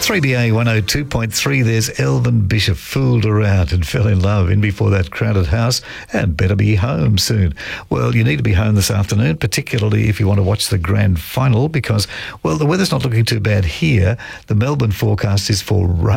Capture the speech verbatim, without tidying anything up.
three B A one oh two point three, there's Elvin Bishop, fooled around and fell in love in before that crowded house and better be home soon. Well, you need to be home this afternoon, particularly if you want to watch the grand final because, well, the weather's not looking too bad here. The Melbourne forecast is for rain.